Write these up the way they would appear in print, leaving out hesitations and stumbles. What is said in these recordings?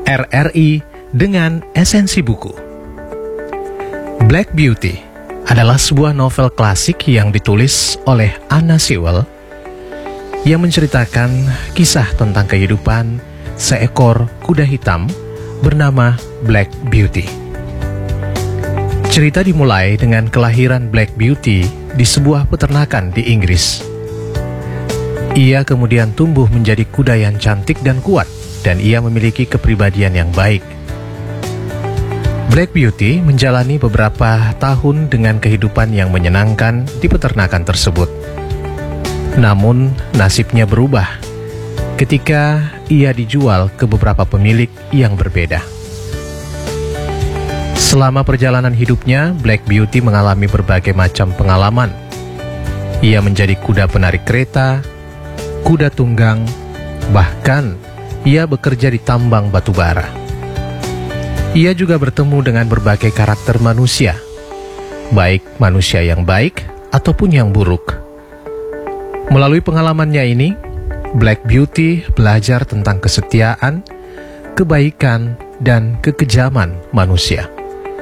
RRI dengan esensi buku. Black Beauty adalah sebuah novel klasik yang ditulis oleh Anna Sewell yang menceritakan kisah tentang kehidupan seekor kuda hitam bernama Black Beauty. Cerita dimulai dengan kelahiran Black Beauty di sebuah peternakan di Inggris. Ia kemudian tumbuh menjadi kuda yang cantik dan kuat, dan ia memiliki kepribadian yang baik. Black Beauty menjalani beberapa tahun dengan kehidupan yang menyenangkan di peternakan tersebut. Namun, nasibnya berubah ketika ia dijual ke beberapa pemilik yang berbeda. Selama perjalanan hidupnya, Black Beauty mengalami berbagai macam pengalaman. Ia menjadi kuda penarik kereta, kuda tunggang, bahkan ia bekerja di tambang batu bara. Ia juga bertemu dengan berbagai karakter manusia, baik manusia yang baik ataupun yang buruk. Melalui pengalamannya ini, Black Beauty belajar tentang kesetiaan, kebaikan, dan kekejaman manusia.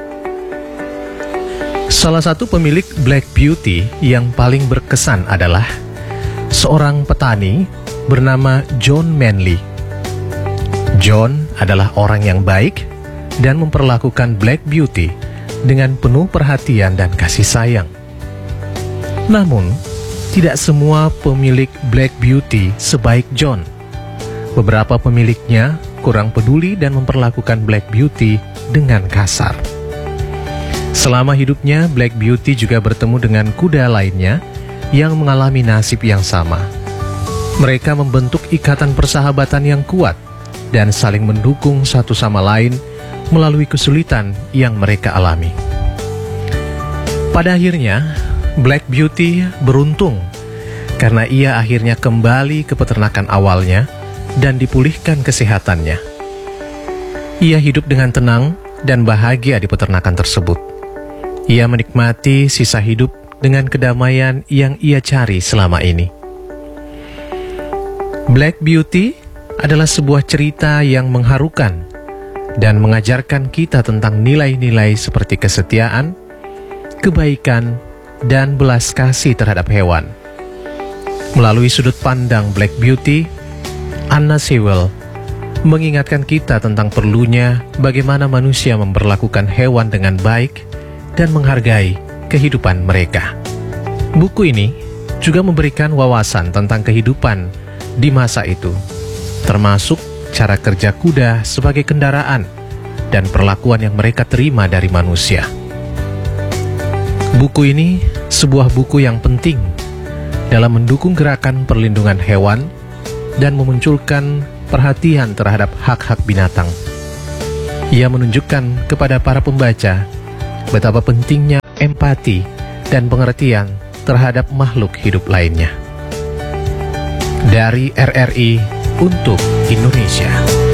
Salah satu pemilik Black Beauty yang paling berkesan adalah seorang petani bernama John Manley. John adalah orang yang baik dan memperlakukan Black Beauty dengan penuh perhatian dan kasih sayang. Namun, tidak semua pemilik Black Beauty sebaik John. Beberapa pemiliknya kurang peduli dan memperlakukan Black Beauty dengan kasar. Selama hidupnya, Black Beauty juga bertemu dengan kuda lainnya yang mengalami nasib yang sama. Mereka membentuk ikatan persahabatan yang kuat dan saling mendukung satu sama lain melalui kesulitan yang mereka alami. Pada akhirnya, Black Beauty beruntung karena ia akhirnya kembali ke peternakan awalnya dan dipulihkan kesehatannya. Ia hidup dengan tenang dan bahagia di peternakan tersebut. Ia menikmati sisa hidup dengan kedamaian yang ia cari selama ini. Black Beauty adalah sebuah cerita yang mengharukan dan mengajarkan kita tentang nilai-nilai seperti kesetiaan, kebaikan, dan belas kasih terhadap hewan. Melalui sudut pandang Black Beauty, Anna Sewell mengingatkan kita tentang perlunya bagaimana manusia memperlakukan hewan dengan baik dan menghargai kehidupan mereka. Buku ini juga memberikan wawasan tentang kehidupan di masa itu, termasuk cara kerja kuda sebagai kendaraan dan perlakuan yang mereka terima dari manusia. Buku ini sebuah buku yang penting dalam mendukung gerakan perlindungan hewan dan memunculkan perhatian terhadap hak-hak binatang. Ia menunjukkan kepada para pembaca betapa pentingnya empati dan pengertian terhadap makhluk hidup lainnya. Dari RRI untuk Indonesia.